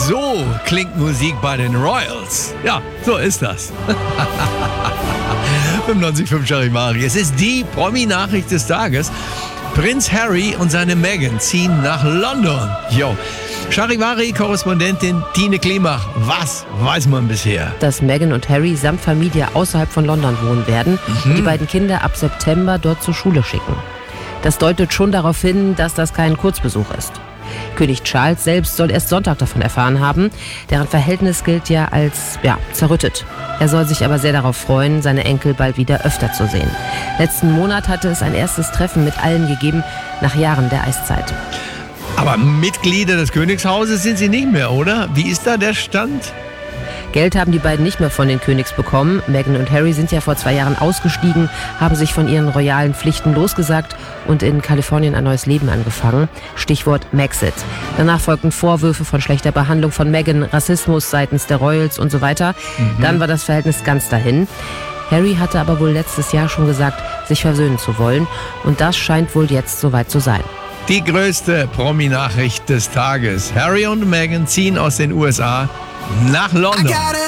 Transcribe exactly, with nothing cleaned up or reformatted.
So klingt Musik bei den Royals. Ja, so ist das. fünfundneunzig Komma fünf Charivari. Es ist die Promi-Nachricht des Tages. Prinz Harry und seine Meghan ziehen nach London. Jo. Charivari-Korrespondentin Tine Klimach. Was weiß man bisher? Dass Meghan und Harry samt Familie außerhalb von London wohnen werden mhm. und die beiden Kinder ab September dort zur Schule schicken. Das deutet schon darauf hin, dass das kein Kurzbesuch ist. König Charles selbst soll erst Sonntag davon erfahren haben. Deren Verhältnis gilt ja als ja, zerrüttet. Er soll sich aber sehr darauf freuen, seine Enkel bald wieder öfter zu sehen. Letzten Monat hatte es ein erstes Treffen mit allen gegeben, nach Jahren der Eiszeit. Aber Mitglieder des Königshauses sind sie nicht mehr, oder? Wie ist da der Stand? Geld haben die beiden nicht mehr von den Königs bekommen. Meghan und Harry sind ja vor zwei Jahren ausgestiegen, haben sich von ihren royalen Pflichten losgesagt und in Kalifornien ein neues Leben angefangen. Stichwort Maxit. Danach folgten Vorwürfe von schlechter Behandlung von Meghan, Rassismus seitens der Royals und so weiter. Mhm. Dann war das Verhältnis ganz dahin. Harry hatte aber wohl letztes Jahr schon gesagt, sich versöhnen zu wollen. Und das scheint wohl jetzt soweit zu sein. Die größte Promi-Nachricht des Tages. Harry und Meghan ziehen aus den U S A nach London.